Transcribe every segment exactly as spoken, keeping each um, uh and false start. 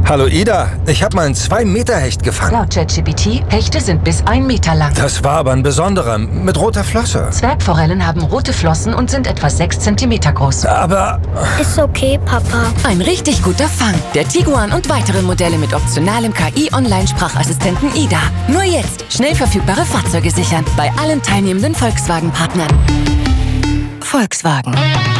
Hallo Ida, ich habe mal einen zwei Meter Hecht gefangen. Laut ChatGPT, Hechte sind bis ein Meter lang. Das war aber ein besonderer, mit roter Flosse. Zwergforellen haben rote Flossen und sind etwa sechs Zentimeter groß. Aber... Ist okay, Papa. Ein richtig guter Fang. Der Tiguan und weitere Modelle mit optionalem K I-Online-Sprachassistenten Ida. Nur jetzt schnell verfügbare Fahrzeuge sichern. Bei allen teilnehmenden Volkswagen-Partnern. Volkswagen.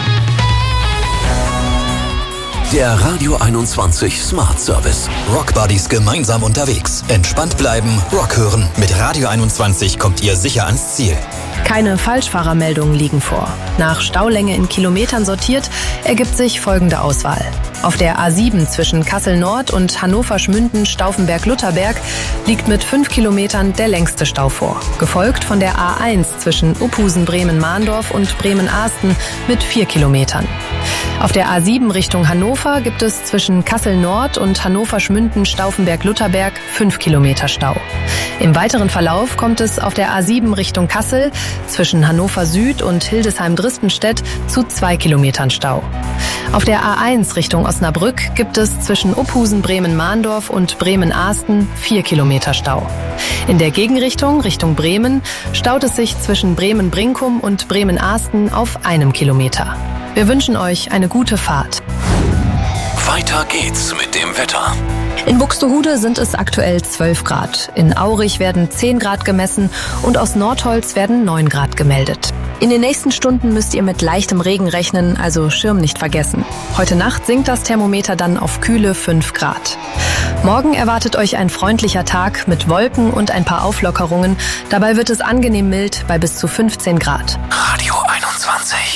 Der Radio einundzwanzig Smart Service. Rock Buddies gemeinsam unterwegs. Entspannt bleiben, Rock hören. Mit Radio einundzwanzig kommt ihr sicher ans Ziel. Keine Falschfahrermeldungen liegen vor. Nach Staulänge in Kilometern sortiert, ergibt sich folgende Auswahl. Auf der A sieben zwischen Kassel-Nord und Hannover-Schmünden-Stauffenberg-Lutherberg liegt mit fünf Kilometern der längste Stau vor. Gefolgt von der A eins zwischen Uphusen-Bremen-Mahndorf und Bremen-Ahsten mit vier Kilometern. Auf der A sieben Richtung Hannover gibt es zwischen Kassel-Nord und Hannover-Schmünden-Stauffenberg-Lutherberg fünf Kilometer Stau. Im weiteren Verlauf kommt es auf der A sieben Richtung Kassel zwischen Hannover Süd und Hildesheim-Dristenstedt zu zwei Kilometern Stau. Auf der A eins Richtung Osnabrück gibt es zwischen Uphusen, Bremen-Mahndorf und Bremen-Ahsten vier Kilometer Stau. In der Gegenrichtung, Richtung Bremen, staut es sich zwischen Bremen-Brinkum und Bremen-Ahsten auf einem Kilometer. Wir wünschen euch eine gute Fahrt. Weiter geht's mit dem Wetter. In Buxtehude sind es aktuell zwölf Grad. In Aurich werden zehn Grad gemessen und aus Nordholz werden neun Grad gemeldet. In den nächsten Stunden müsst ihr mit leichtem Regen rechnen, also Schirm nicht vergessen. Heute Nacht sinkt das Thermometer dann auf kühle fünf Grad. Morgen erwartet euch ein freundlicher Tag mit Wolken und ein paar Auflockerungen. Dabei wird es angenehm mild bei bis zu fünfzehn Grad. Radio einundzwanzig.